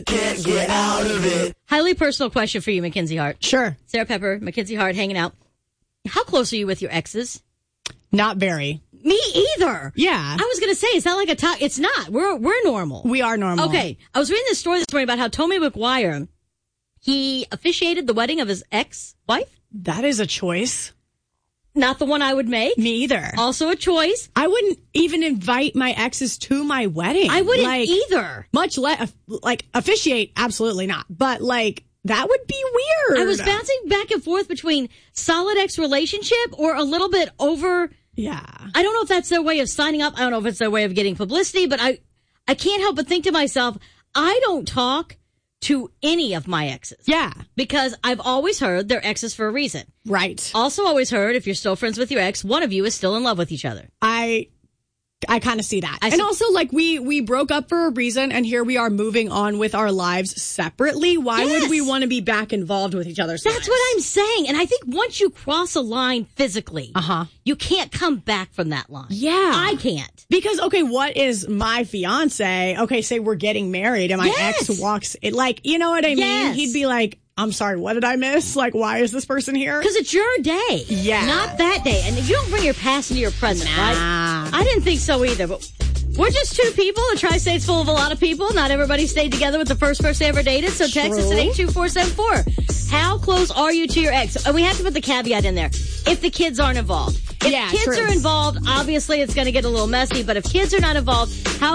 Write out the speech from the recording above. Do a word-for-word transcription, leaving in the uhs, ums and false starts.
Can't get out of it. Highly personal question for you, Mackenzie Hart. Sure. Sarah Pepper, Mackenzie Hart, hanging out. How close are you with your exes? Not very. Me either. Yeah. I was going to say, it's not like a talk. It's not. We're we're normal. We are normal. Okay. I was reading this story this morning about how Tommy McGuire, he officiated the wedding of his ex-wife. That is a choice. Not the one I would make. Me either. Also a choice. I wouldn't even invite my exes to my wedding. I wouldn't like, either. Much less, like, officiate, absolutely not. But, like, that would be weird. I was bouncing back and forth between solid ex relationship or a little bit over. Yeah. I don't know if that's their way of signing up. I don't know if it's their way of getting publicity, but I, I can't help but think to myself, I don't talk to any of my exes. Yeah. Because I've always heard they're exes for a reason. Right. Also always heard if you're still friends with your ex, one of you is still in love with each other. I I kind of see that. I and see- also, like, we we broke up for a reason, and here we are moving on with our lives separately. Why Yes. would we want to be back involved with each other's That's lives? what I'm saying. And I think once you cross a line physically, Uh-huh. you can't come back from that line. Yeah. I can't. Because, okay, what is my fiance? Okay, say we're getting married, and my Yes. ex walks in. Like, you know what I mean? Yes. He'd be like, I'm sorry, what did I miss? Like, why is this person here? Because it's your day. Yeah. Not that day. And you don't bring your past into your present, Nah. right? I didn't think so either, but we're just two people. The tri-state's full of a lot of people. Not everybody stayed together with the first person they ever dated. So text us at eight two four seven four. How close are you to your ex? And we have to put the caveat in there. If the kids aren't involved. If Yeah, kids true. are involved, obviously it's going to get a little messy. But if kids are not involved, how